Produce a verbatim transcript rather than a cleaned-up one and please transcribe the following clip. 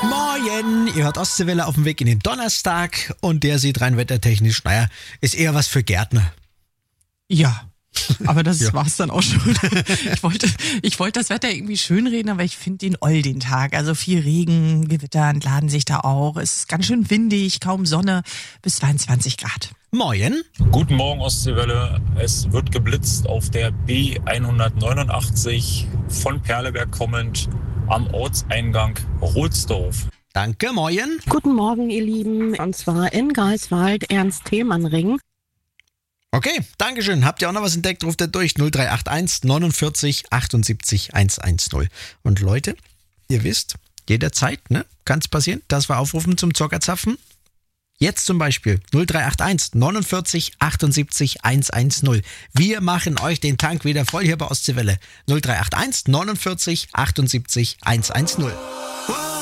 Moin, ihr hört Ostseewelle auf dem Weg in den Donnerstag und der sieht rein wettertechnisch, naja, ist eher was für Gärtner. Ja, aber das Ja. war's dann auch schon. Ich wollte, ich wollte das Wetter irgendwie schönreden, aber ich finde den oll, den Tag. Also viel Regen, Gewitter entladen sich da auch. Es ist ganz schön windig, kaum Sonne, bis zweiundzwanzig Grad. Moin. Guten Morgen, Ostseewelle. Es wird geblitzt auf der B hundertneunundachtzig von Perleberg kommend am Ortseingang Rohlsdorf. Danke, moin. Guten Morgen, ihr Lieben. Und zwar in Greifswald, Ernst-Thälmann-Ring. Okay, Dankeschön. Habt ihr auch noch was entdeckt? Ruft ihr durch null drei acht eins neunundvierzig achtundsiebzig hundertzehn. Und Leute, ihr wisst, jederzeit, ne, kann es passieren, dass wir aufrufen zum Zockerzapfen. Jetzt zum Beispiel null drei acht eins neunundvierzig achtundsiebzig hundertzehn. Wir machen euch den Tank wieder voll hier bei Ostseewelle. null drei acht eins neunundvierzig achtundsiebzig hundertzehn.